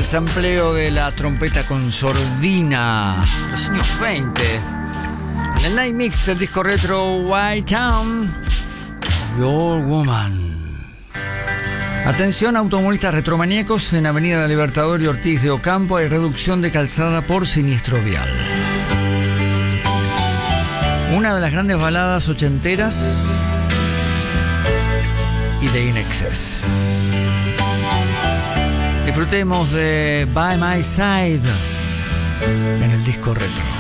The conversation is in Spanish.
el sampleo de la trompeta con sordina, los años 20. En el Night Mix del disco retro White Town, Your Woman. Atención, automovilistas retromaníacos, en Avenida Libertador y Ortiz de Ocampo hay reducción de calzada por siniestro vial. Una de las grandes baladas ochenteras y de In Excess. Disfrutemos de By My Side en el disco retro.